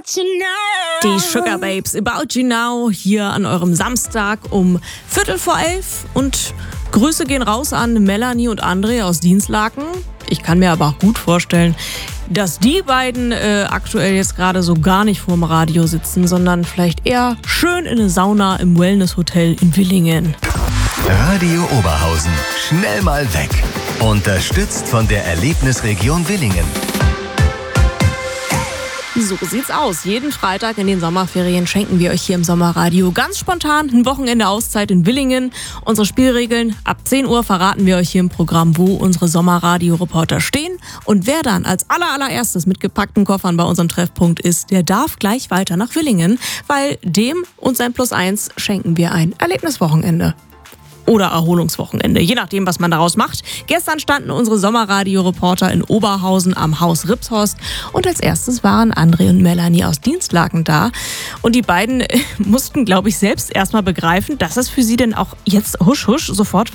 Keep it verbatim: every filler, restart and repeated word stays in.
Die Sugar Babes, About You Now, hier an eurem Samstag um Viertel vor elf. Und Grüße gehen raus an Melanie und André aus Dienstlaken. Ich kann mir aber auch gut vorstellen, dass die beiden äh, aktuell jetzt gerade so gar nicht vorm Radio sitzen, sondern vielleicht eher schön in eine Sauna im Wellness-Hotel in Willingen. Radio Oberhausen, schnell mal weg. Unterstützt von der Erlebnisregion Willingen. So sieht's aus. Jeden Freitag in den Sommerferien schenken wir euch hier im Sommerradio ganz spontan ein Wochenende Auszeit in Willingen. Unsere Spielregeln: ab zehn Uhr verraten wir euch hier im Programm, wo unsere Sommerradio-Reporter stehen. Und wer dann als aller, allererstes mit gepackten Koffern bei unserem Treffpunkt ist, der darf gleich weiter nach Willingen, weil dem und sein Plus eins schenken wir ein Erlebniswochenende. Oder Erholungswochenende, je nachdem, was man daraus macht. Gestern standen unsere Sommerradio-Reporter in Oberhausen am Haus Ripshorst und als erstes waren André und Melanie aus Dienstlaken da. Und die beiden mussten, glaube ich, selbst erstmal begreifen, dass es für sie denn auch jetzt husch husch sofort